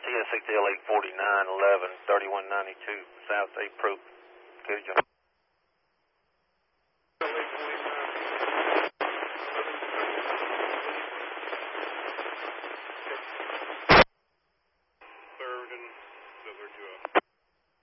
CSXL 84911 3192 South approach. Good job. Third and the other 2 up.